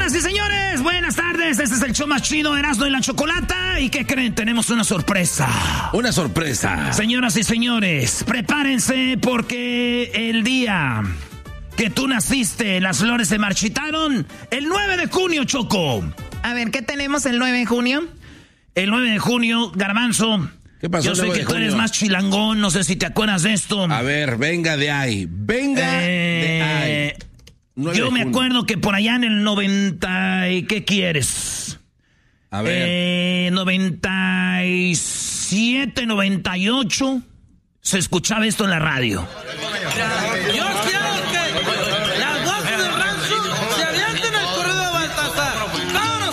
Señoras y señores, buenas tardes. Este es el show más chido de Erasmo y la Chocolata. ¿Y qué creen? Tenemos una sorpresa. Una sorpresa. Señoras y señores, prepárense porque el día que tú naciste, las flores se marchitaron. El 9 de junio, Choco. A ver, ¿qué tenemos el 9 de junio? El 9 de junio, Garbanzo. ¿Qué pasó? Yo sé que tú eres más chilangón, no sé si te acuerdas de esto. A ver, venga de ahí. Venga de ahí. Yo me acuerdo que por allá en el 90... ¿Y qué quieres? A ver. 97, 98... se escuchaba esto en la radio.